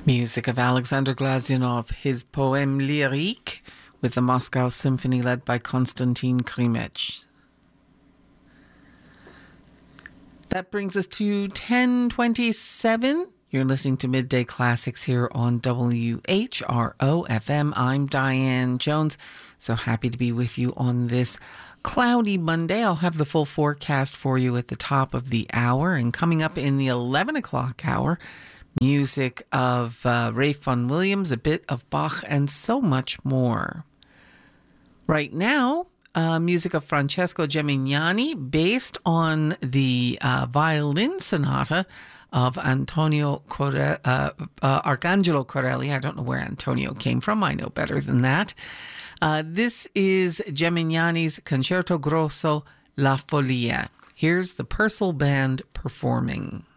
Music of Alexander Glazunov, his poem Lyrique, with the Moscow Symphony led by Konstantin Krimech. That brings us to 10:27. You're listening to Midday Classics here on WHRO FM. I'm Diane Jones. So happy to be with you on this cloudy Monday. I'll have the full forecast for you at the top of the hour. And coming up in the 11 o'clock hour, music of Ralph Vaughan Williams, a bit of Bach, and so much more. Right now, music of Francesco Gemignani, based on the violin sonata of Arcangelo Corelli. I don't know where Antonio came from. I know better than that. This is Gemignani's Concerto Grosso La Follia. Here's the Purcell Band performing.